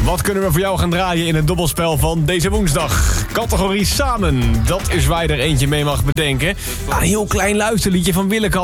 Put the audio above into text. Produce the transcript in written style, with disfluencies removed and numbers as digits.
Wat kunnen we voor jou gaan draaien in het dobbelspel van deze woensdag? Categorie Samen, dat is waar je er eentje mee mag bedenken. Een heel klein luisterliedje van Willeke